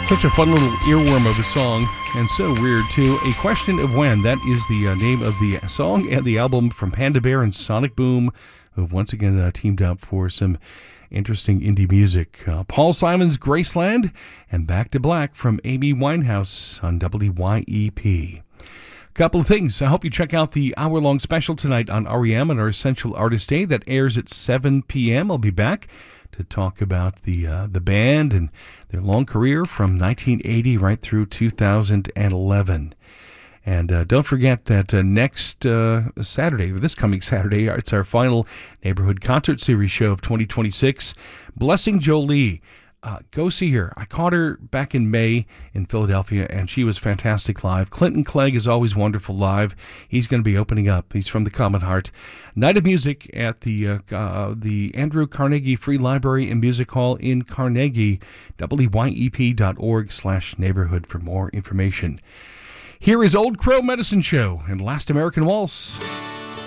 Such a fun little earworm of a song, and so weird too. A Question of When, that is the name of the song and the album from Panda Bear and Sonic Boom, who've once again teamed up for some interesting indie music. Paul Simon's Graceland and Back to Black from Amy Winehouse on WYEP. Couple of things. I hope you check out the hour-long special tonight on REM and our Essential Artist Day that airs at 7 p.m. I'll be back to talk about the band and their long career from 1980 right through 2011. And don't forget that next Saturday, or this coming Saturday, it's our final Neighborhood Concert Series show of 2026. Blessing Jolie. Go see her. I caught her back in May in Philadelphia, and she was fantastic live. Clinton Clegg is always wonderful live. He's going to be opening up. He's from the Common Heart. Night of Music at the Andrew Carnegie Free Library and Music Hall in Carnegie. WYEP.org/neighborhood for more information. Here is Old Crow Medicine Show and Last American Waltz.